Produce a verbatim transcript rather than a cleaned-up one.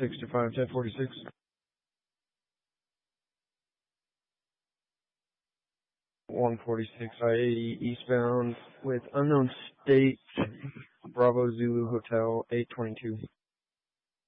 six two five, ten forty-six. one forty-six I eighty eastbound with unknown state, Bravo Zulu Hotel, eight twenty-two.